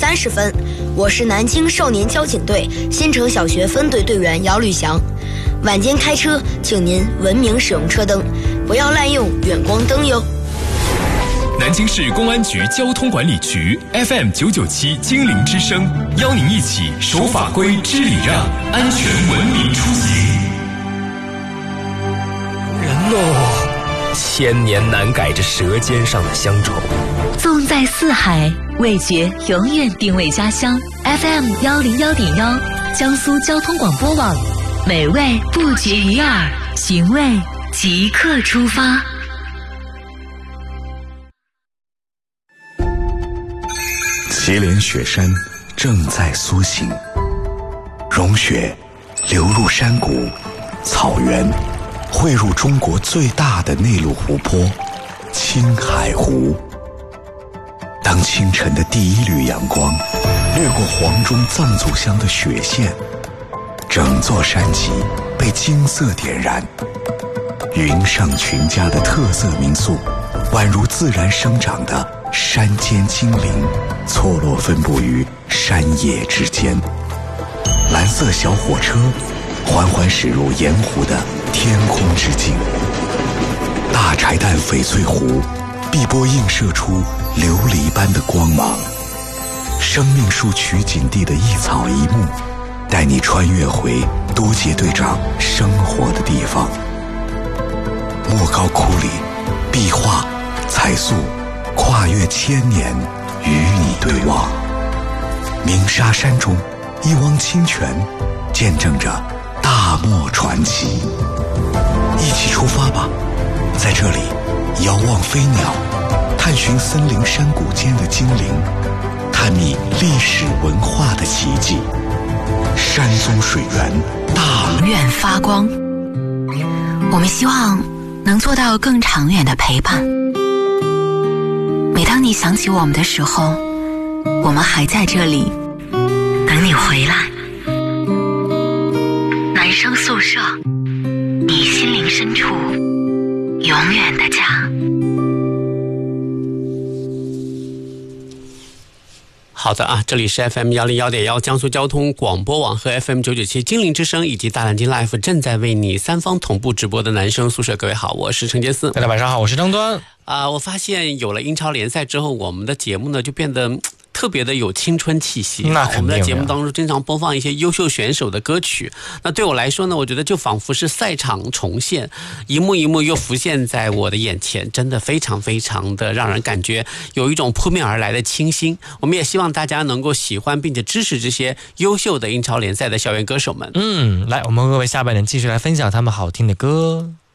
30分，我是南京少年交警队新城小学分队队员姚吕翔。晚间开车，请您文明使用车灯，不要滥用远光灯哟。 南京市公安局交通管理局 FM997精灵之声，邀您一起守法规、知礼让，安全文明出行。 人喽，千年难改这舌尖上的乡愁。 纵在四海，味觉永远定位家乡。FM101.1，江苏交通广播网，美味不绝于耳，寻味即刻出发。 祁连雪山正在苏醒，融雪流入山谷、草原，汇入中国最大的内陆湖泊青海湖。当清晨的第一缕阳光掠过黄钟藏族乡的雪线，整座山脊被金色点燃。云上群家的特色民宿，宛如自然生长的山间精灵，错落分布于山野之间。蓝色小火车缓缓驶入盐湖的天空之境。大柴旦翡翠湖碧波映射出琉璃般的光芒。生命树取景地的一草一木，带你穿越回多杰队长生活的地方。莫高窟里壁画彩塑跨越千年，与你对望。鸣沙山中一汪清泉，见证着大漠传奇。一起出发吧，在这里遥望飞鸟，探寻森林山谷间的精灵，探秘历史文化的奇迹。山宗水源大永远发光。我们希望能做到更长远的陪伴。每当你想起我们的时候，我们还在这里等你回来。男生宿舍，你心灵深处永远的家。 好的啊，这里是 FM101.1 江苏交通广播网和 FM997精灵之声以及大南京 Life 正在为你三方同步直播的男生宿舍。各位好，我是陈杰斯。 大家晚上好，我是张端。 我发现有了英超联赛之后，我们的节目呢就变得特别的有青春气息。 那肯定， 我们的节目当中经常播放一些优秀选手的歌曲。那对我来说呢，我觉得就仿佛是赛场重现，一幕一幕又浮现在我的眼前，真的非常非常的让人感觉有一种扑面而来的清新。我们也希望大家能够喜欢并且支持这些优秀的英超联赛的校园歌手们。 来，我们各位下半年继续来分享他们好听的歌。